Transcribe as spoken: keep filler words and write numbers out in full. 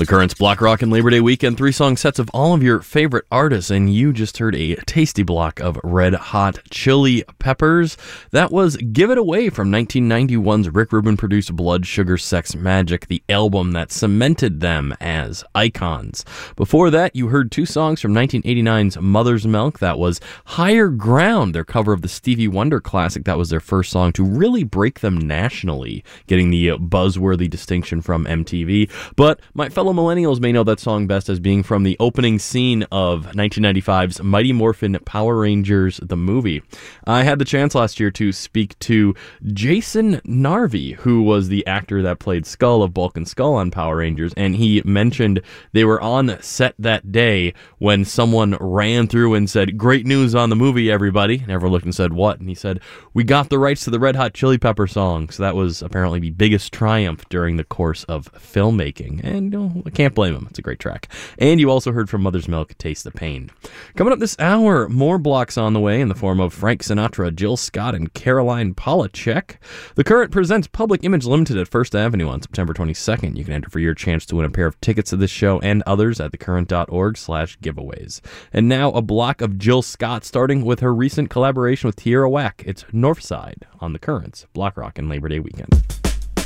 The Currents Block Rock and Labor Day weekend, three song sets of all of your favorite artists, and you just heard a tasty block of Red Hot Chili Peppers. That was Give It Away from nineteen ninety-one's Rick Rubin produced Blood Sugar Sex Magik, the album that cemented them as icons. Before that, you heard two songs from nineteen eighty-nine's Mother's Milk. That was Higher Ground, their cover of the Stevie Wonder classic. That was their first song to really break them nationally, getting the buzzworthy distinction from M T V. But my fellow millennials may know that song best as being from the opening scene of nineteen ninety-five's Mighty Morphin Power Rangers, the movie. I had the chance last year to speak to Jason Narvey, who was the actor that played Skull of Bulk and Skull on Power Rangers, and he mentioned they were on set that day when someone ran through and said, "Great news on the movie, everybody." And everyone looked and said, "What?" And he said, "We got the rights to the Red Hot Chili Pepper song." So that was apparently the biggest triumph during the course of filmmaking, and you know, I can't blame him. It's a great track. And you also heard from Mother's Milk, Taste the Pain. Coming up this hour, more blocks on the way in the form of Frank Sinatra, Jill Scott, and Caroline Polachek. The Current presents Public Image Limited at First Avenue on September twenty-second. You can enter for your chance to win a pair of tickets to this show and others at thecurrent.org slash giveaways. And now a block of Jill Scott, starting with her recent collaboration with Tierra Whack. It's Northside on The Currents Block Rock and Labor Day weekend.